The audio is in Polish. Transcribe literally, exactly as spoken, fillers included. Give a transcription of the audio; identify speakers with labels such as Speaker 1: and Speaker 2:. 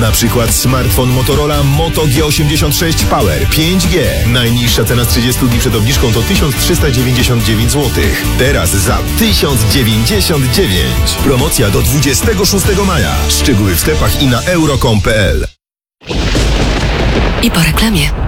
Speaker 1: Na przykład smartfon Motorola Moto G osiemdziesiąt sześć Power pięć G. Najniższa cena z trzydziestu dni przed obniżką to tysiąc trzysta dziewięćdziesiąt dziewięć złotych. Teraz za tysiąc dziewięćdziesiąt dziewięć. Promocja do dwudziestego szóstego maja. Szczegóły w sklepach i na euro kropka com kropka p l.
Speaker 2: I po reklamie.